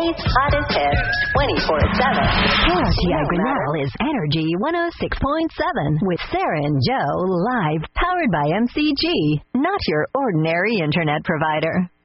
Miami's hottest hits 24/7. KRTI Grinnell is Energy 106.7 with Sarah and Joe live, powered by MCG, not your ordinary internet provider.